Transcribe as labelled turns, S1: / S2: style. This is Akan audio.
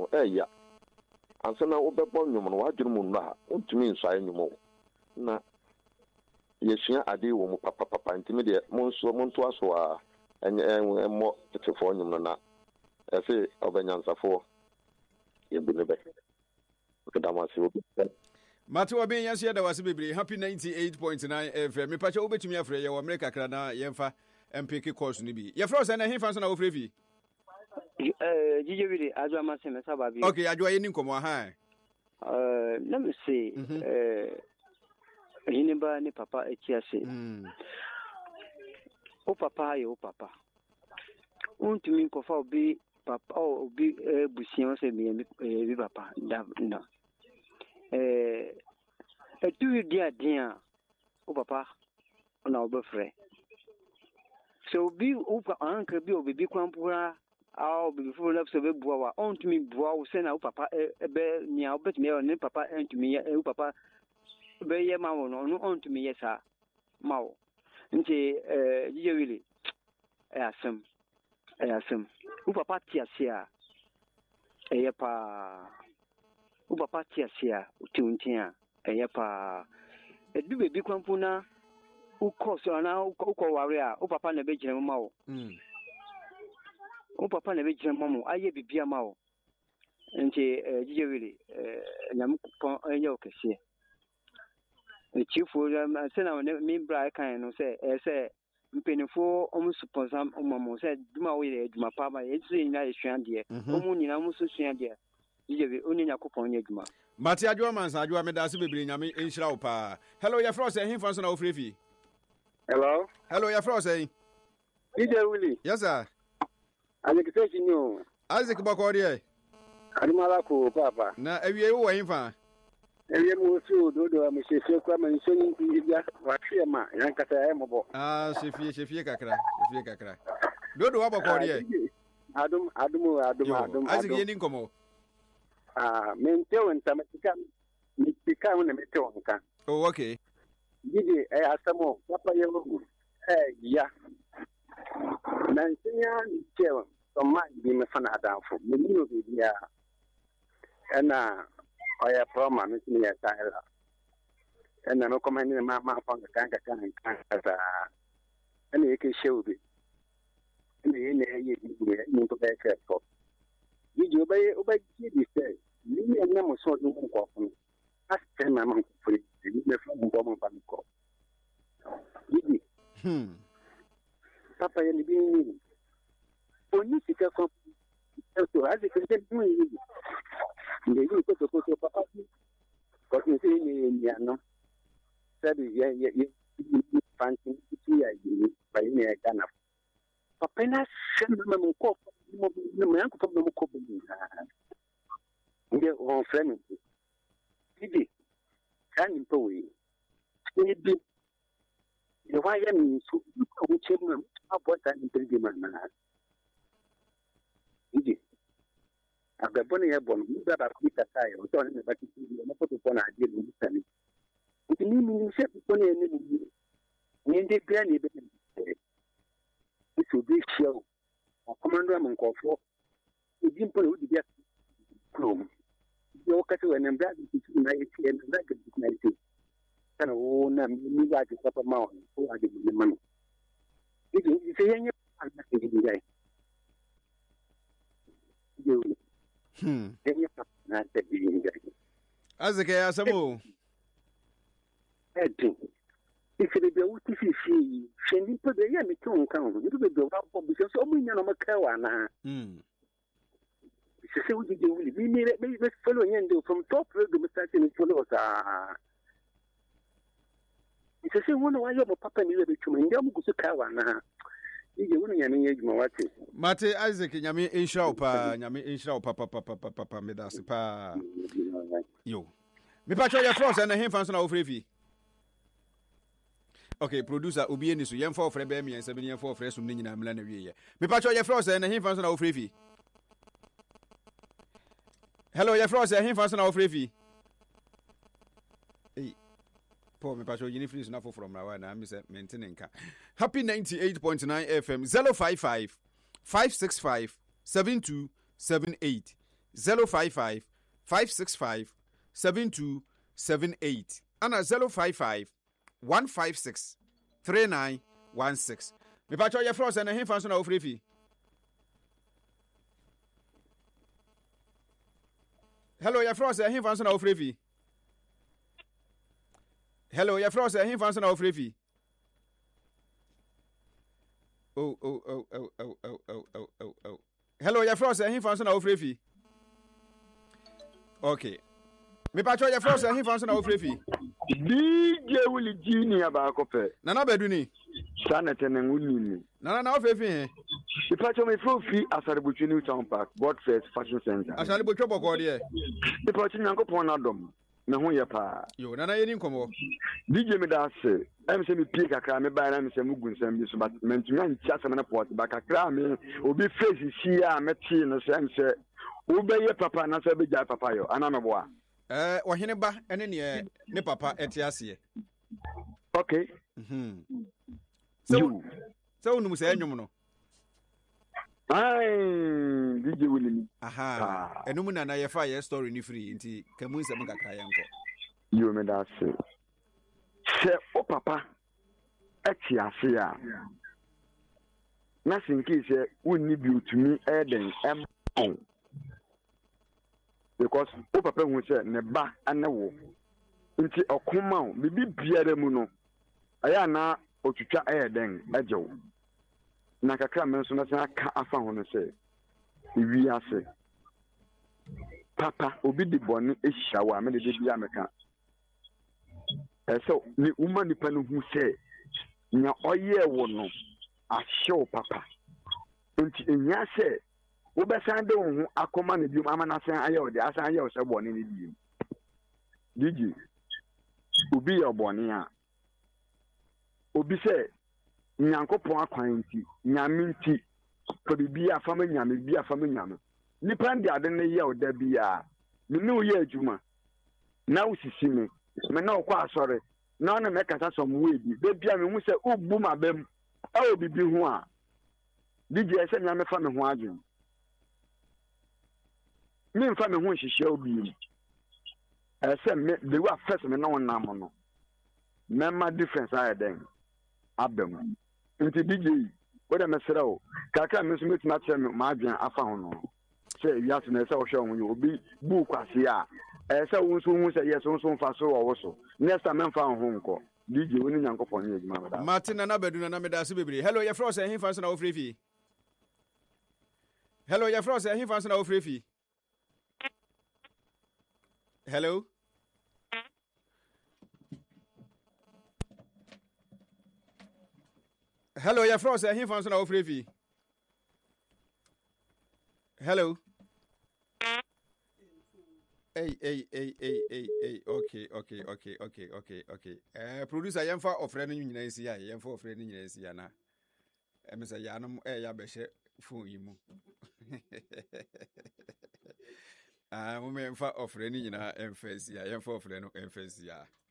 S1: no ya ansa na wobɛbɔ nnwom no wadwene mu no ha wontumi nsuae nnwom na yɛsua ade wɔ mu papa ntimi de monto aso a ɛmmɔ tetefo nnwom no na ɛsɛ ɔbɛnyansafo yɛbu ne bɛ kedamase obi
S2: Mate obi yanso yɛda wase bebre happy 98.9 FM me pacha wobetumi afrɛ yɛ wɔ mere kakra na yɛmfa MPK course no bi yɛfrɛ sɛ na hemfa so na wofrɛ fi
S3: Gigi Willie adwa mase me sababi
S2: okay adwa yɛ ni nkɔmɔ ha
S3: let me say yini ba ni papa ekiase o papa ye o papa untumi nkofa obi papa obi busian se bi papa da etu dia o papa ona obefre so bi o anka bi obi kwampura a obi fu na so be bua wa ontumi bua wo se na o papa be nia obetumi o ne papa entumi ye o papa be ye ma wo no ontumi ye sa ma wo nti Gigi Willie asem o papa ti ase a eye pa o papa ti ase a utuntin a eye pa edu bebi kwampu na uko so na uko ware a o papa na be gire ma wo o papa na be gire ma mo aye bibia ma wo nti Gigi Willie nyam pon enye okese chifu se na me bra kan no se mpenifo sponsor omamo se duma wo ye duma pa ma ye tse nyina ye hwan de omu nyina mu so hwan de Gigi onyanya kopon nya duma
S2: Mate adwa mansa adwa me da se bebre nyame enhyira wo pa hello ya fro se hemfa so na wo frefi hello ya fro se
S4: Gigi Willie
S2: yes sir
S4: Isaac Nyo
S2: Isaac bakori
S4: Adumala ko papa
S2: na awie wo hemfa
S4: ewie mu so dodo am shefie kwa man shoni ntia wa hwe ma yan kata e mobo
S2: shefie kakra dodo wa bakori
S4: adum
S2: Isaac yeni nkomo
S4: mente wonta metika wona mete wonka
S2: oh okay
S4: Gigi asamo papa yewu ya na nsinya nchewa so man bi me fana adanfo me ni obi ya na oya proma me ni ya taila na no komani ma fanga kan za ana yake shewbe ina yene yayi bibu ni to ba ka ko Gigi obay Gigi say ni na mo so ni ko ko asite na man ko furi ni me fa mo mo pa ko Gigi papa yeni bi ni oni sika ko to azi ke de ni ni ko papa ko ni ano sabi ye fancy ti ya ni ba ni ya kana papa na shema mo ko mo yanko pa mo ko ni nge on friend Gigi kan impo we ni bi ye wa ya mi so ko chemu abota ni pergi mana Gigi agabone ya bon mu da ba ku ta sai o to ne ba ki mo ko to na adi ni tani ni se ko ne ni ndi bia ni be ni so bi show o komando am nkofo edi mpo ne odi bia krom yo ka to ne mbra di na eti en da ga di na eti kana o na mi ga di papa ma o adi ni manu Gigi se yenye ana ke di dai yo yenye na te di dai
S2: Azeke ya samo
S4: edi ifere be wuti fifi shendi pe be ya mi ton kan o ndu be do ba bo bi so mu nya no maka wa na se wuti de wuli mi be follow nyendo from top to me start in follow sa se wona wa yo papa ni be twuma ndi am gusu ka wa na ije wona nya ne yejuma wate
S2: Mate Isaac nyame enhyira wo papa medase pa yo me pa cho ya frost na hemfa so na wo frefi okay producer obi eni so yemfa ofre be miensa bi yemfa ofre so nyina mla na wiye me pa cho ya frost na hemfa so na wo frefi hello ya frost hemfa so na wo frefi Paul me pa cho yini free so na for from na na me say maintain nka happy 98.9 FM 055 565 7278 055 565 7278 ana 055 156 3916. Me pacho ye froze na hemfa so na ofrefi. Hello ye froze hemfa so na ofrefi. Hello ye froze hemfa so na ofrefi. Oh. Hello ye froze hemfa so na ofrefi. Okay. Me pacho ye froze hemfa so na ofrefi.
S5: DJ Willie Junior ba kope.
S2: Nana bedu ni.
S5: Sana tene nguni.
S2: Na ofrefi he.
S5: Me pacho me frofi Asaributwi New Town Park, Godfrey Fashion Center.
S2: Asaributwi boko de.
S5: Me pacho Nyankopon adom. Me ho ye pa.
S2: Yo, nana ye ni nkomo.
S5: DJ me da se. Em se me pie kakra me ba na me se mugu nsem bi so but mentumi anchi asem na port ba kakra me obi face si a me ti no se em se wo be ye papa na se be ja papa yo ana me boa.
S2: Ohene ba ene ne papa etiase.
S5: Okay.
S2: So unu se enwum no.
S5: Ai, DJ Willie.
S2: Aha. Enum na ye fa ye story ni free nti kamu nsem kakra ye nko.
S5: Yo me da se. Se o papa etiase a. Na sinki se wonni bi otumi eden on. Because o papa hu se ne ba ane wo. Nti okoma o bibi biara mu no. Aya na otwitwa eden ajew. Na kakra men so na se aka afa ho no se. Iwi ase. Papa obi di boni ehia wa me de bia meka. So ni woman nipa no hu se nya oye wo no ahyew papa. Nti enya se wo be san de wo hu akoma na biom ama na san aye wo de asan aye wo se boni ni biom. DJ obi ye boni a obi se Nyankopon akwan nti nyame nti ko bibi afama nyame bi afama nyame nipa ndi ade ne ye wo da bia me ne wo ye adwuma na wo sisi me na okwa asore na na me kasa som we bi bia me hu se obu mabam a obibi hu a DJ se nyame fa me ho adwen me mfa me ho hihia obi se me the way first me na won nam no memma difference I den abem nti DJ wo da mesra o kaka me so metima che me ma adwen afa ho no se wiase na se wo hwe ho obi bu kwase a se wo nso hu se yes wo nso mfa so wo so next time mfa ho nko DJ woni Nyankopon ye adwuma bada
S2: Martin na bedu na me da se bebre. Hello ye froze hin fanso na wo frefi. Hello ye froze hin fanso na wo frefi. Hello. Hello ye froze hin fanso na wo frefi. Hello. Hey. Okay. Producer yemfa ofre no nyina nsi ya yemfa ofre no nyina nsi ya na. Emesa ya no ya behye phone yi mu. Mo me yemfa ofre no nyina emfa nsi ya yemfa ofre no emfa nsi ya.